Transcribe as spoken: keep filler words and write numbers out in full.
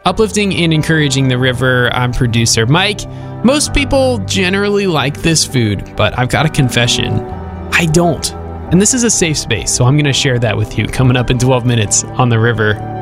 Uplifting and encouraging the river, I'm producer Mike. Most people generally like this food, but I've got a confession. I don't. And this is a safe space, so I'm going to share that with you coming up in twelve minutes on the river.